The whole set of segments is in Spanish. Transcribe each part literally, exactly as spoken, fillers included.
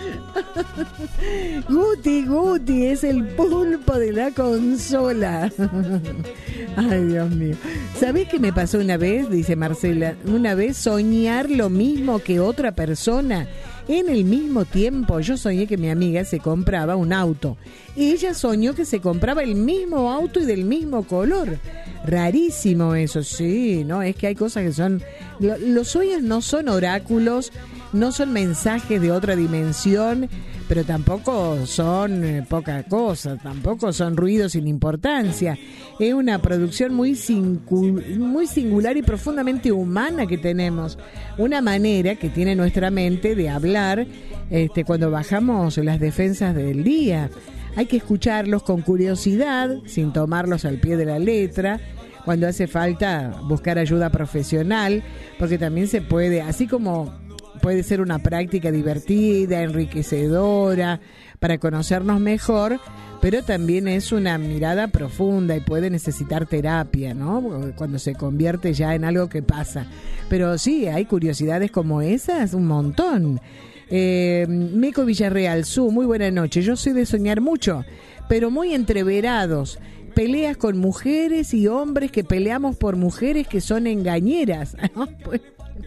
Guti, Guti, es el pulpo de la consola. Ay, Dios mío. ¿Sabés qué me pasó una vez? Dice Marcela. Una vez soñar lo mismo que otra persona. En el mismo tiempo, yo soñé que mi amiga se compraba un auto. Y ella soñó que se compraba el mismo auto y del mismo color. Rarísimo eso, sí, ¿no? Es que hay cosas que son... Lo, los sueños no son oráculos, no son mensajes de otra dimensión, pero tampoco son eh, poca cosa, tampoco son ruidos sin importancia. Es una producción muy, singu- muy singular y profundamente humana que tenemos. Una manera que tiene nuestra mente de hablar este, cuando bajamos las defensas del día. Hay que escucharlos con curiosidad, sin tomarlos al pie de la letra. Cuando hace falta buscar ayuda profesional, porque también se puede, así como puede ser una práctica divertida, enriquecedora, para conocernos mejor, pero también es una mirada profunda y puede necesitar terapia, ¿no? Cuando se convierte ya en algo que pasa. Pero sí, hay curiosidades como esas, un montón. Eh, Meco Villarreal, Su, muy buena noche. Yo soy de soñar mucho, pero muy entreverados. Peleas con mujeres y hombres que peleamos por mujeres que son engañeras. Pues,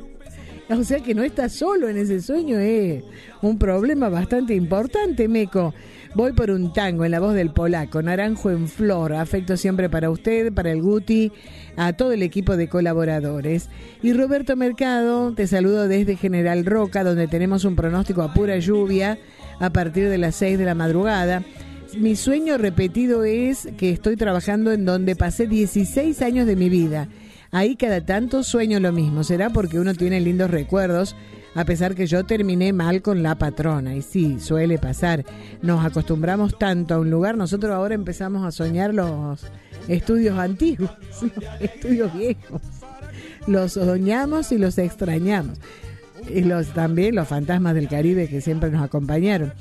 o sea que no estás solo en ese sueño, es un problema bastante importante, Meco. Voy por un tango en la voz del polaco, Naranjo en Flor. Afecto siempre para usted, para el Guti, a todo el equipo de colaboradores. Y Roberto Mercado, te saludo desde General Roca, donde tenemos un pronóstico a pura lluvia a partir de las seis de la madrugada. Mi sueño repetido es que estoy trabajando en donde pasé dieciséis años de mi vida. Ahí cada tanto sueño lo mismo. Será porque uno tiene lindos recuerdos, a pesar que yo terminé mal con la patrona. Y sí, suele pasar. Nos acostumbramos tanto a un lugar. Nosotros ahora empezamos a soñar los estudios antiguos, los estudios viejos. Los soñamos y los extrañamos. Y los también los fantasmas del Caribe que siempre nos acompañaron.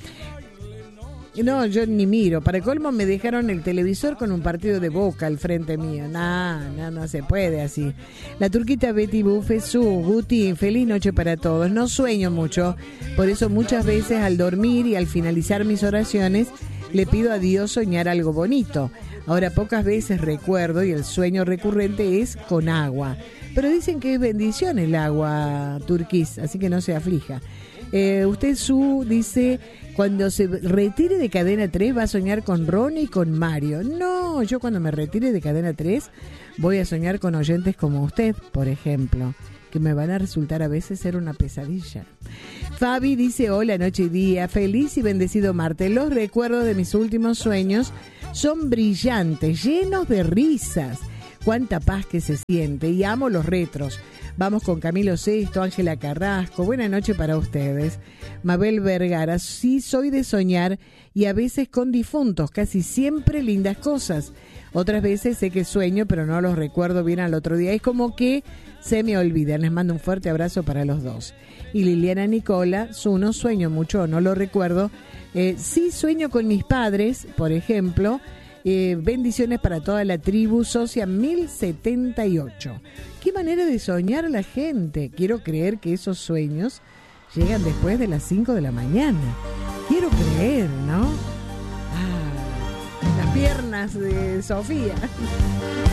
No, yo ni miro. Para colmo me dejaron el televisor con un partido de Boca al frente mío. No, no, no se puede así. La turquita Betty Buffet, Su, Guti, feliz noche para todos. No sueño mucho, por eso muchas veces al dormir y al finalizar mis oraciones le pido a Dios soñar algo bonito. Ahora pocas veces recuerdo y el sueño recurrente es con agua. Pero dicen que es bendición el agua, Turquís, así que no se aflija. Eh, usted, Su, dice, cuando se retire de Cadena tres va a soñar con Ronnie y con Mario. No, yo cuando me retire de Cadena tres voy a soñar con oyentes como usted, por ejemplo, que me van a resultar a veces ser una pesadilla. Fabi dice, hola, noche y día, feliz y bendecido martes. Los recuerdos de mis últimos sueños son brillantes, llenos de risas. Cuánta paz que se siente, y amo los retros. Vamos con Camilo Sesto, Ángela Carrasco. Buena noche para ustedes. Mabel Vergara, sí soy de soñar y a veces con difuntos, casi siempre lindas cosas. Otras veces sé que sueño, pero no los recuerdo bien al otro día. Es como que se me olvidan. Les mando un fuerte abrazo para los dos. Y Liliana Nicola, su no sueño mucho, no lo recuerdo. Eh, sí sueño con mis padres, por ejemplo. Eh, bendiciones para toda la tribu Socia mil setenta y ocho. Qué manera de soñar la gente. Quiero creer que esos sueños llegan después de las cinco de la mañana. Quiero creer, ¿no? Ah, las piernas de Sofía.